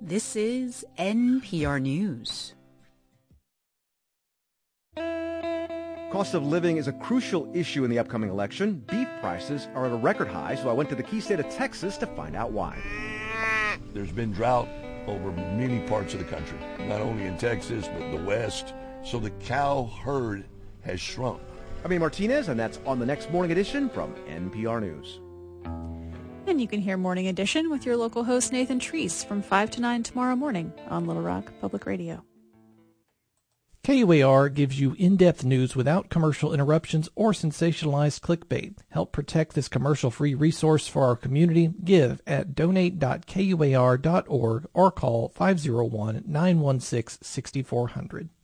This is NPR News. Cost of living is a crucial issue in the upcoming election. Beef prices are at a record high, so I went to the key state of Texas to find out why. There's been drought over many parts of the country, not only in Texas, but the West. So the cow herd has shrunk. I'm Ian Martinez, and that's on the next Morning Edition from NPR News. And you can hear Morning Edition with your local host Nathan Treese from 5 to 9 tomorrow morning on Little Rock Public Radio. KUAR gives you in-depth news without commercial interruptions or sensationalized clickbait. Help protect this commercial-free resource for our community. Give at donate.kuar.org or call 501-916-6400.